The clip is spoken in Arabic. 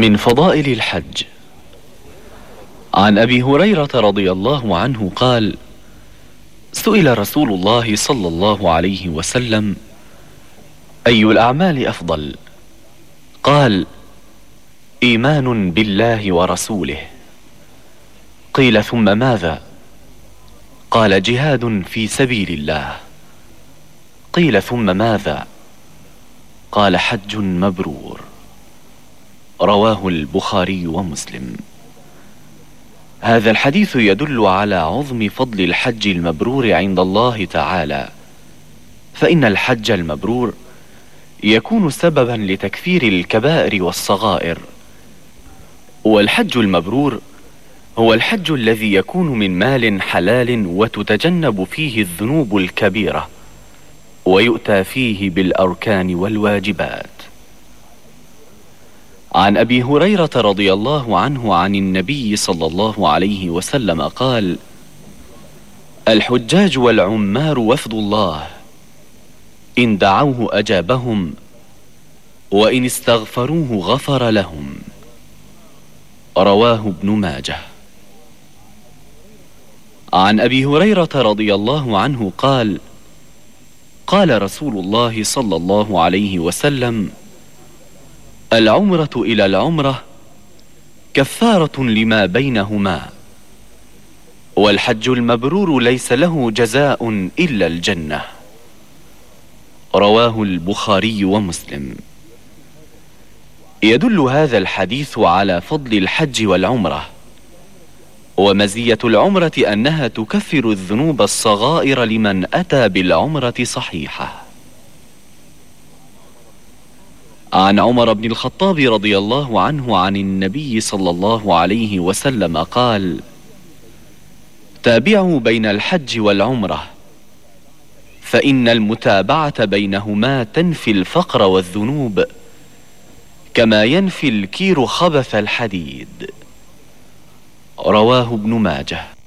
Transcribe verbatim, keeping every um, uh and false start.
من فضائل الحج. عن أبي هريرة رضي الله عنه قال: سئل رسول الله صلى الله عليه وسلم: أي الأعمال أفضل؟ قال: إيمان بالله ورسوله. قيل: ثم ماذا؟ قال: جهاد في سبيل الله. قيل: ثم ماذا؟ قال: حج مبرور. رواه البخاري ومسلم. هذا الحديث يدل على عظم فضل الحج المبرور عند الله تعالى، فإن الحج المبرور يكون سببا لتكفير الكبائر والصغائر. والحج المبرور هو الحج الذي يكون من مال حلال وتتجنب فيه الذنوب الكبيرة، ويؤتى فيه بالأركان والواجبات. عن أبي هريرة رضي الله عنه عن النبي صلى الله عليه وسلم قال: الحجاج والعمار وفد الله، إن دعوه أجابهم، وإن استغفروه غفر لهم. رواه ابن ماجه. عن أبي هريرة رضي الله عنه قال: قال رسول الله صلى الله عليه وسلم: العمرة إلى العمرة كفارة لما بينهما، والحج المبرور ليس له جزاء إلا الجنة. رواه البخاري ومسلم. يدل هذا الحديث على فضل الحج والعمرة، ومزية العمرة أنها تكفر الذنوب الصغائر لمن أتى بالعمرة صحيحة. عن عمر بن الخطاب رضي الله عنه عن النبي صلى الله عليه وسلم قال: تابعوا بين الحج والعمرة، فإن المتابعة بينهما تنفي الفقر والذنوب، كما ينفي الكير خبث الحديد. رواه ابن ماجه.